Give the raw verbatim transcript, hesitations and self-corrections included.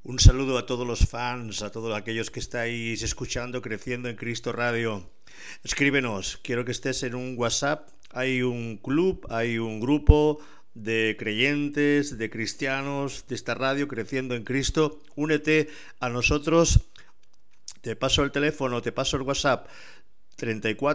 Un saludo a todos los fans, a todos aquellos que estáis escuchando Creciendo en Cristo Radio. Escríbenos, quiero que estés en un WhatsApp. Hay un club, hay un grupo de creyentes, de cristianos de esta radio Creciendo en Cristo. Únete a nosotros. Te paso el teléfono, te paso el WhatsApp treinta y cuatro